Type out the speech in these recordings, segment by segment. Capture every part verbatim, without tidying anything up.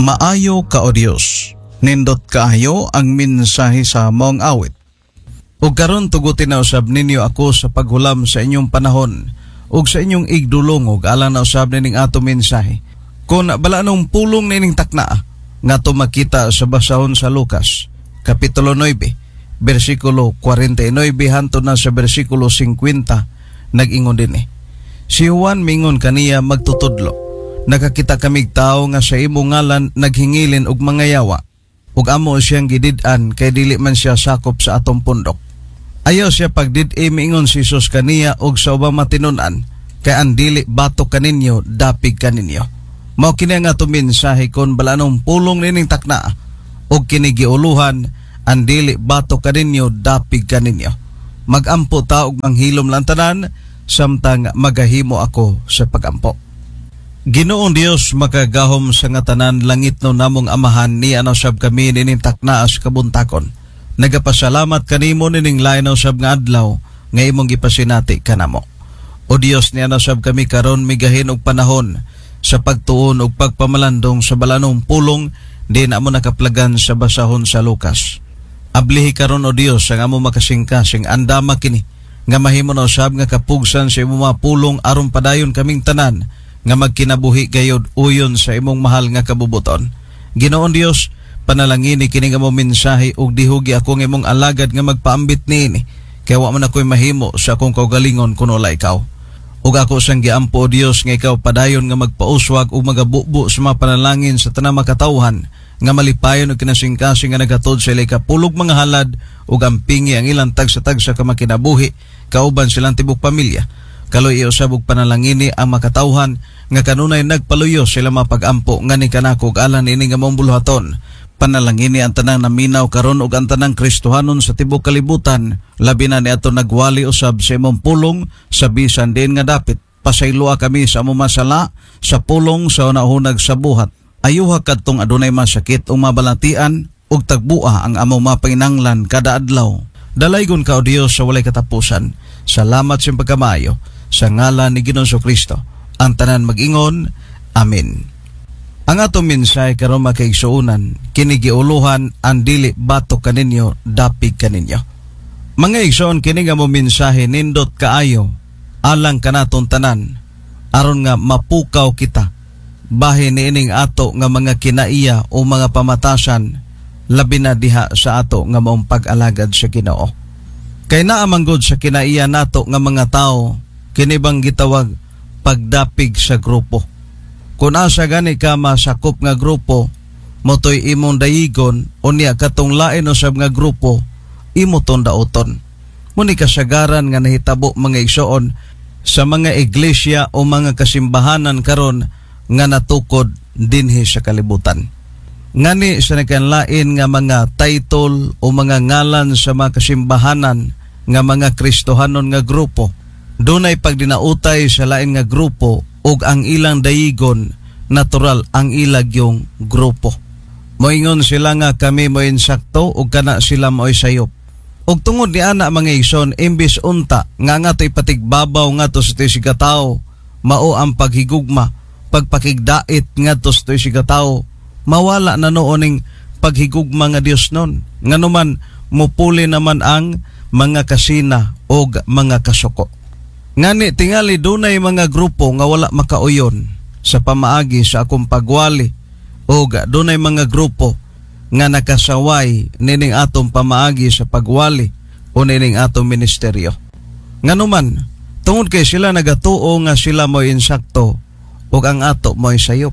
Maayo ka o Dios, nindot kaayo ang mensahe sa mong awit. Ug karon tugutin na usab ninyo ako sa paghulam sa inyong panahon ug sa inyong igdulongog alang na usab nining ato mensahe. Kung bala nung pulong nining takna nga to makita sa basahon sa Lucas kapitulo nine bersikulo forty-nine hantud na sa bersikulo fifty nag-ingon din eh. Si Juan mingon kaniya magtutudlo. Nakakita kamig tao nga sa imong ngalan naghingilin og mga yawa ug amo siyang gidid-an kay dili man siya sakop sa atong pundok. Ayaw siya pagdid-i miingon si Jesus kaniya og sa ubang matinun-an kay ang dili batok kaninyo dapig kaninyo. Mao kini nga ato mensahe kon balanong pulong nining takna og kini giuluhan ang dili batok kaninyo dapig kaninyo. Magampo ta og manghilom lang tanan samtang magahimo ako sa pagampo. Ginoong Dios makagahom sa nga tanan langit no namong amahan ni ano sab kami nining takna as kabuntakon. Nagapasalamat kanimo nining lain sab nga adlaw nga imong gipasinati kanamo. O Dios ni ano sab kami karon migahin og panahon sa pagtuon og pagpamalandong sa balanong pulong di na mo nakaplagan sa basahon sa Lucas. Ablihi karon o Dios ang amo makasingkasing andama kini nga mahimo na usab nga kapugsan sa imong mga pulong aron padayon kaming tanan nga magkinabuhi gayud uyon sa imong mahal nga kabubuton. Ginoon Dios, panalangini kini nga mo mensahe ug dihugi ako nga imong alagad nga magpaambit niini kay wa man ako'y mahimo sa akong kaugalingon kuno la ikaw. Ug ako sang giampo o Dios nga ikaw padayon nga magpauswag ug magabubo sa mga panalangin sa tanang makatawhan nga malipayon og kinasingkasing nga nagatod sa ilay kapulog mga halad ug ampingi ang ilang tagsa-tagsa ka makinabuhi kauban silang tibok pamilya. Kaloy iusab og panalangini ang makatawhan nga kanunay nagpaluyo sila mapag-ampo nga ni kanakog alang ini nga mong buluhaton. Panalangini ang tanang naminaw karon ug ang tanang Kristohanon sa tibok kalibutan labi na niadto nagwali usab sa imong pulong sa bisan din nga dapit pasayloa kami sa among masala sa pulong sa unahunag sa buhat. Ayuha kadtong adunay masakit o mabalatian ug tagbua ang among mapainanglan kada adlaw. Dalaygon ka o Dios sa walay katapusan. Salamat sa pagkamayo sa ngalan ni Ginoong Kristo. Ang tanan mag-ingon, Amen. Ang atong mensahe karon makaigsuonan, kini giuluhan ang dili batok kaninyo dapig kaninyo. Mga igsoon kini nga mo mensahe nindot kaayo alang kanaton tanan aron nga mapukaw kita bahin niining ato nga mga kinaiya o mga pamatasan labi na diha sa ato nga maong pag-alagad sa Ginoo. Kay naa manggod sa kinaiya nato nga mga tao kini bang gitawag pagdapig sa grupo. Kung asa gani ka masakop nga grupo, motoy imong dayigon unya katong lain usab nga grupo, imo ton daoton. Muni kasagaran nga nahitabo mga igsoon sa mga iglesia o mga kasimbahanan karon nga natukod dinhi sa kalibutan. Ngani sa nakanlain nga mga title o mga ngalan sa mga kasimbahanan nga mga Kristohanon nga grupo, dunay pagdinautay sa lain nga grupo ug ang ilang dayigon natural ang ilag yung grupo. Moingon sila nga kami mo insakto ug kana sila mo'y sayop. Ug tungod ni ana mga igsoon imbis unta nga nga to'y patigbabaw nga to sa to'y sigataw, mao ang paghigugma, pagpakigdait nga to sa to'y sigataw, mawala na nooning paghigugma nga Dios nun. Nganuman mupuli naman ang mga kasina o mga kasuko. Ngani tingali dunay mga grupo nga wala makauyon sa pamaagi sa akong pagwali o dunay mga grupo nga nakasaway nining atong pamaagi sa pagwali o nining atong ministeryo. Nganuman tungod kay sila nagatuo nga sila mo'y insakto o ang ato mo'y sayop.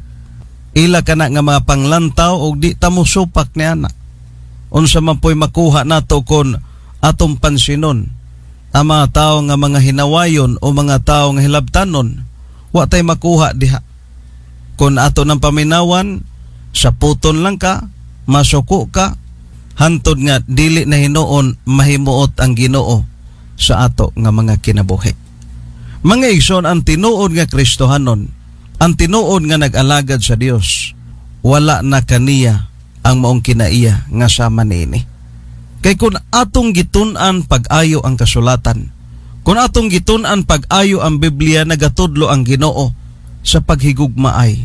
Ila kana nga mga panglantaw o di tamo supak ni ana. Unsa man po'y makuha nato kon atong pansinon ang mga tao nga mga hinawayon o mga tao nga hilabtanon, wa tay makuha diha. Kung ato ng paminawan, sa puton lang ka, masuko ka, hantod nga dili na hinuon mahimuot ang Ginoo sa ato nga mga kinabuhi. Mga igsoon ang tinuod nga Kristohanon, ang tinuod nga nag-alagad sa Dios, wala na kaniya ang maong kinaiya nga sama niini. Kay kung atong gitun-an pag-ayo ang kasulatan, kung atong gitun-an pag-ayo ang Biblia nagatudlo ang Ginoo sa paghigugma ay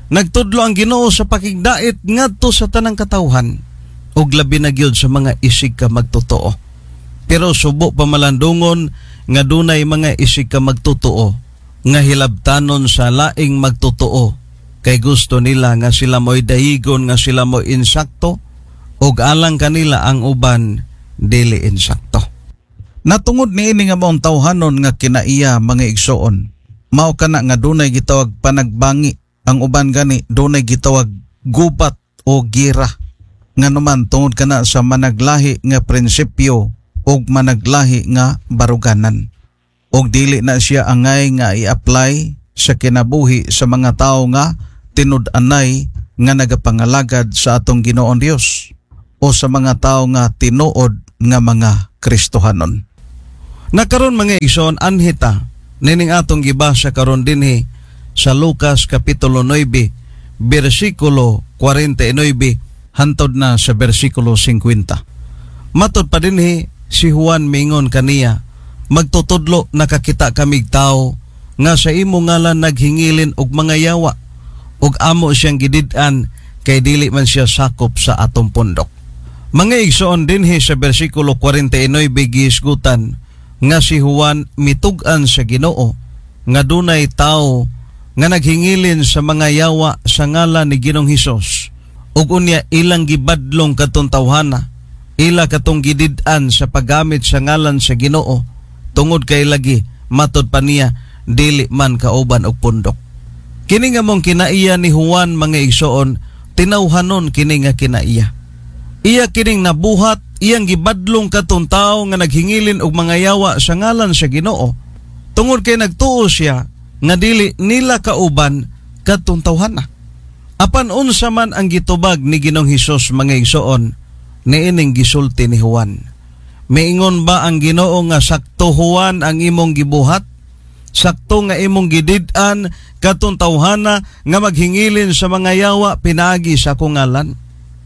Nagtudlo ang Ginoo sa pakigdait ngadto sa tanang katawhan ug labi na gyud sa mga isig ka magtotoo. Pero subo pamalandungon nga dunay mga isig ka magtotoo nga hilabtanon sa laing magtotoo kay gusto nila nga sila mo'y dahigon, nga sila mo'y insakto ug alang kanila ang uban dili insakto. Natungod niini nga maong tawhanon nga kinaiya mga igsoon, mao kana nga dunay gitawag panagbangi, ang uban gani dunay gitawag gubat o gira. Nga naman tungod kana sa managlahi nga prinsipyo ug managlahi nga baruganan. Og dili na siya angay nga i-apply sa kinabuhi sa mga tao nga tinud-anay nga nagapangalagad sa atong Ginoon Dios o sa mga tao nga tinuod nga mga Kristohanon. Nakaron mga igsoon, anhita nining atong gibasa karon dinhi sa Lucas kapitulo nine bersikulo forty-nine hantod na sa bersikulo fifty. Matod pa dinhi si Juan mingon kaniya, magtutudlo nakakita kamig tao nga sa imo ngalan naghingilin og mga yawa ug amo siyang gidid-an kay dili man siya sakop sa atong pundok. Mga igsoon dinhi sa bersikulo forty-nine gihisgutan nga si Juan mitug-an sa Ginoo nga dunay tao nga naghingilin sa mga yawa sa ngalan ni Ginoong Hesus ug unya ilang gibadlong katong tawhana, ila katong gidid-an sa paggamit sa ngalan sa Ginoo tungod kay lagi matod pa niya dili man kauban og pundok. Kini nga mong kinaiya ni Juan mga igsoon, tinawhanon kini nga kinaiya. Iya kining nabuhat, iyang gibadlong katong tao nga naghingilin og mga yawa sa ngalan sa Ginoo tungod kay nagtuo siya nga dili nila kauban katong tawhana. Apan unsa man ang gitubag ni Ginoong Hesus mga igsoon, niining gisulti ni Juan. Miingon ba ang Ginoo nga sakto Juan ang imong gibuhat? Sakto nga imong gidid-an katong tawhana nga maghingilin sa mga yawa pinaagi sa akong ngalan?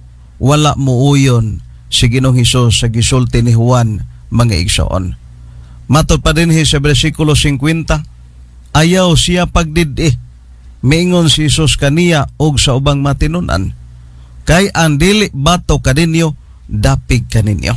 Wala muuyon si Ginoong Hesus sa gisulti ni Juan mga igsoon. Matod pa dinhi sa bersikulo fifty, ayaw siya pagdid-i. Miingon si Hesus kaniya og sa ubang matinunan, kay ang dili bato kaninyo dapig kaninyo.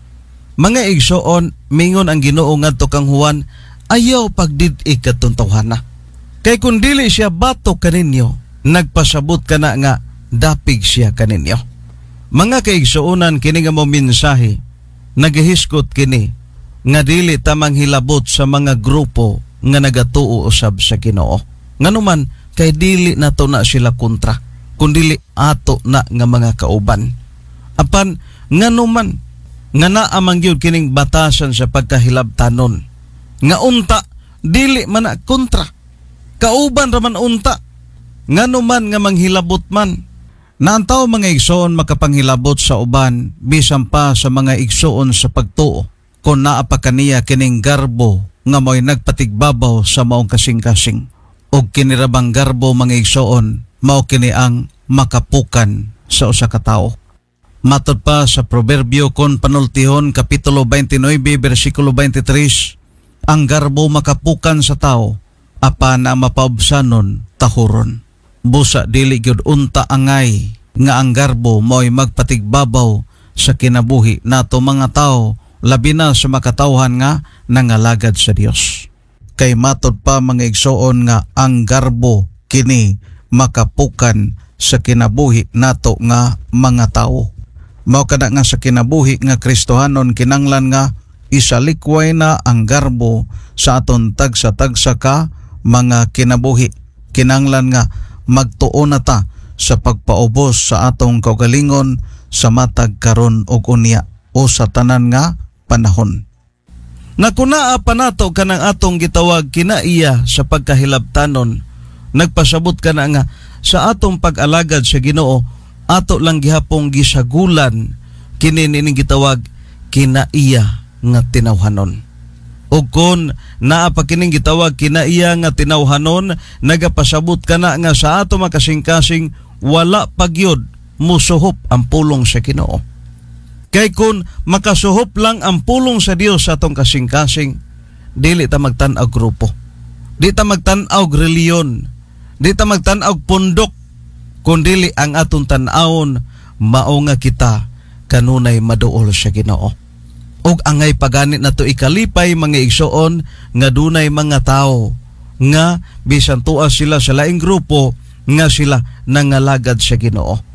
Mga igsoon, mingon ang Ginoo ngadto kang Juan, ayaw pagdid-i katong tawhana. Kay kung dili siya bato kaninyo, nagpasabot ka na nga dapig siya kaninyo. Mga kaigsuonan, kini nga mo mensahe, nagahiskot kini nga dili tamang hilabot sa mga grupo nga nagatuo usab sa Ginoo. Nganuman kay dili nato na sila kontra, kundili ato na nga mga kauban. Apan nganuman nga naa man gyud kining batasan sa pagkahilabtanon, nga unta dili man na kontra, kauban ra man unta, nganuman nga manghilabot man. Naantaw mga igsoon makapanghilabot sa uban bisan pa sa mga igsoon sa pagtuo kung naa pa kaniya kining garbo nga mo'y nagpatigbabaw sa maong kasing-kasing. Og kinirabang garbo mga igsoon mao kini ang makapukan sa usa ka tawo. Matod pa sa Proverbio kon panultihon kapitulo twenty-nine bersikulo twenty-three, ang garbo makapukan sa tawo apan na mapaubsanon tahuron. Busa dili gyud unta angay nga ang garbo mo'y magpatigbabaw sa kinabuhi nato mga tao, labi na sa makatawhan nga nangalagad sa Dios. Kay matod pa mga igsoon nga ang garbo kini makapukan sa kinabuhi nato nga mga tao. Mao kada nga sa kinabuhi nga Kristohanon kinanglan nga isalikway na ang garbo sa aton tagsa-tagsa ka mga kinabuhi. Kinanglan nga magtuo na ta sa pagpaubos sa atong kaugalingon sa matag karon og unya o sa tanan nga panahon. Nakunaa pa nato kanang atong gitawag kinaiya sa pagkahilabtanon, nagpasabot ka na nga sa atong pag-alagad sa Ginoo ato lang gihapong gisagulan kini nining gitawag kinaiya nga tinawhanon. Ug kun naa pa kining gitawag kinaiya nga tinawhanon, nagapasabot ka na nga sa ato makasing-kasing wala pagyod musuhop ang pulong sa Ginoo. Kay kun makasuhop lang ang pulong sa Dios sa atong kasing-kasing, dili ta magtan-og grupo, di ta magtan-og reliyon, di ta magtan-og pundok, kundili ang atong tan-awon mao nga kita kanunay maduol sa Ginoo. Og angay pagani nato ikalipay mga igsoon nga dunay mga tao nga bisan tuwa sila sa laing grupo nga sila nangalagad sa Ginoo.